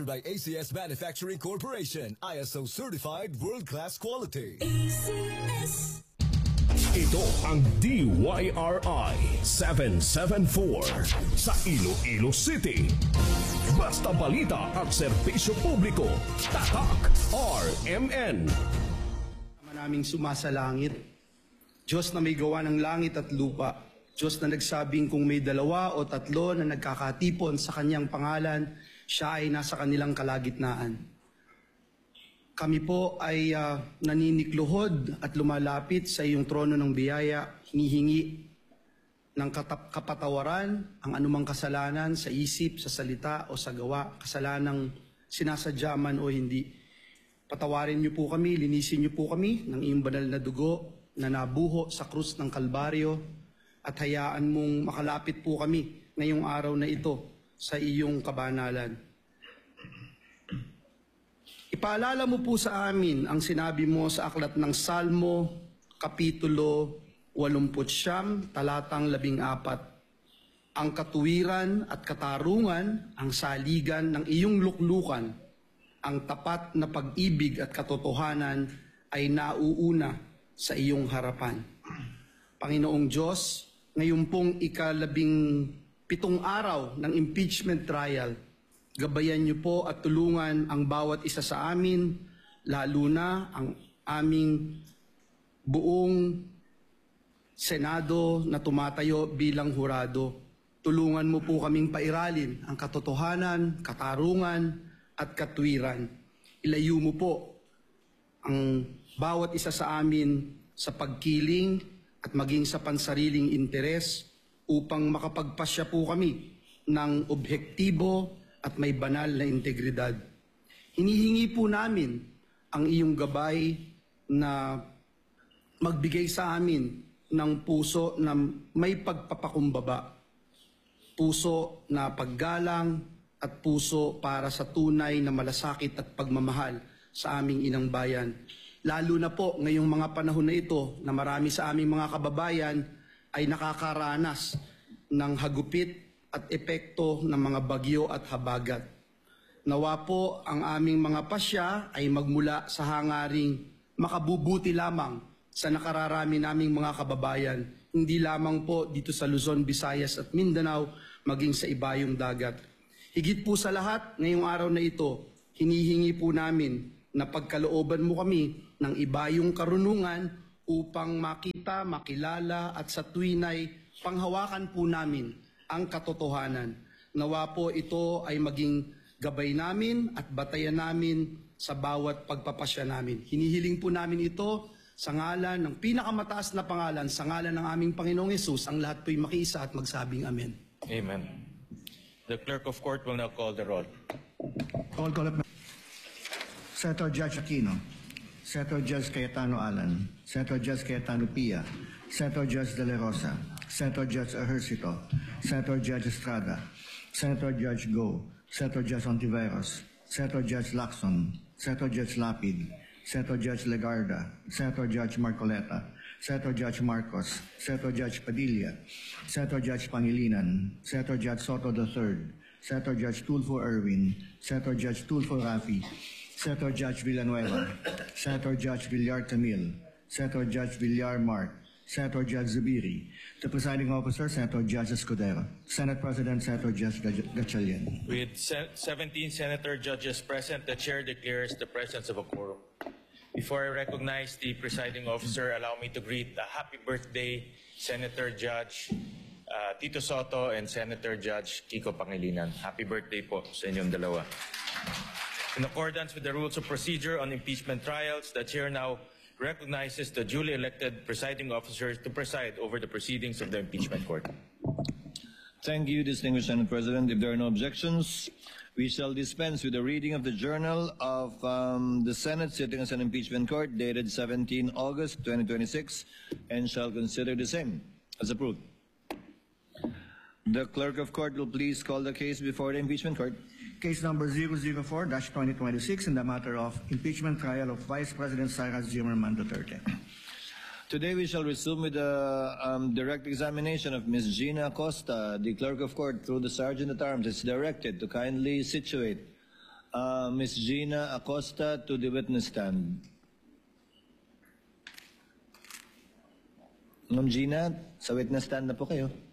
by ACS Manufacturing Corporation, ISO certified world-class quality. ACS. Ito ang DYRI 774 sa Iloilo City. Basta balita at serbisyo publiko. Tatak RMN. Naming sumasalangit, Diyos na may gawa ng langit at lupa, Diyos na nagsabing kung may dalawa o tatlo na nagkakatipon sa kanyang pangalan, siya ay nasa kanilang kalagitnaan. Kami po ay naninikluhod at lumalapit sa iyong trono ng biyaya, hinihingi ng kapatawaran ang anumang kasalanan sa isip, sa salita o sa gawa, kasalanang sinasadya man o hindi. Patawarin niyo po kami, linisin niyo po kami ng iyong banal na dugo na nabuho sa krus ng Kalbaryo at hayaan mong makalapit po kami ngayong araw na ito sa iyong kabanalan. Ipaalala mo po sa amin ang sinabi mo sa aklat ng Salmo, Kapitulo 89, talatang 14. Ang katuwiran at katarungan, ang saligan ng iyong luklukan, ang tapat na pag-ibig at katotohanan ay nauuna sa iyong harapan. Panginoong Diyos, ngayon pong ika-17 araw ng impeachment trial, gabayan niyo po at tulungan ang bawat isa sa amin, lalo na ang aming buong Senado na tumatayo bilang hurado. Tulungan mo po kaming pairalin ang katotohanan, katarungan at katwiran. Ilayo mo po ang bawat isa sa amin sa pagkiling at maging sa pansariling interes upang makapagpasya po kami ng objektibo at may banal na integridad. Hinihingi po namin ang iyong gabay na magbigay sa amin ng puso na may pagpapakumbaba, puso na paggalang at puso para sa tunay na malasakit at pagmamahal sa aming inang bayan. Lalo na po ngayong mga panahon na ito na marami sa aming mga kababayan ay nakakaranas ng hagupit at epekto ng mga bagyo at habagat. Nawa po ang aming mga pasya ay magmula sa hangaring makabubuti lamang sa nakararami naming mga kababayan, hindi lamang po dito sa Luzon, Visayas at Mindanao, maging sa ibayong dagat. Higit po sa lahat, ngayong araw na ito, hinihingi po namin na pagkalooban mo kami ng ibayong karunungan upang makita, makilala at sa tuwinay panghawakan po namin ang katotohanan. Nawa po ito ay maging gabay namin at batayan namin sa bawat pagpapasya namin. Hinihiling po namin ito sa ngalan ng pinakamataas na pangalan, sa ngalan ng aming Panginoong Hesus, ang lahat po'y makiisa at magsabing Amen. Amen. The clerk of court will now call the roll. Call up. Senator Judge Aquino, Senator Judge Cayetano Alan, Senator Judge Cayetano Pia, Senator Judge De La Rosa, Senator Judge Ejercito, Senator Judge Estrada, Senator Judge Go, Senator Judge Ontiveros, Senator Judge Lacson, Senator Judge Lapid, Senator Judge Legarda, Senator Judge Marcoleta, Senator Judge Marcos, Senator Judge Padilla, Senator Judge Pangilinan, Senator Judge Soto III, Senator Judge Tulfo Erwin, Senator Judge Tulfo Rafi, Senator Judge Villanueva, Senator Judge Villar Tamil, Senator Judge Villar Mark, Senator Judge Zubiri, the presiding officer, Senator Judge Escudero, Senate President, Senator Judge Gatchalian. With 17 senator judges present, the chair declares the presence of a quorum. Before I recognize the presiding officer, allow me to greet the happy birthday Senator Judge Tito Soto and Senator Judge Kiko Pangilinan. Happy birthday po sa inyong dalawa. In accordance with the rules of procedure on impeachment trials, the chair now recognizes the duly elected presiding officers to preside over the proceedings of the impeachment court. Thank you, distinguished Senate President. If there are no objections, we shall dispense with the reading of the journal of the Senate sitting as an impeachment court dated 17 August 2026 and shall consider the same as approved. The clerk of court will please call the case before the impeachment court. Case number 004-2026 in the matter of impeachment trial of Vice President Cyrus Zimmerman Duterte. Today we shall resume with the direct examination of Ms. Gina Acosta. The clerk of court, through the Sergeant at Arms, is directed to kindly situate Ms. Gina Acosta to the witness stand. Ma'am Gina, sa witness stand na po kayo.